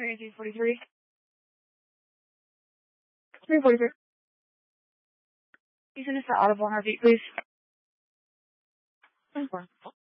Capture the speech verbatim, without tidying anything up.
nineteen forty-three. three forty-three. You send us the audible on our beat, please.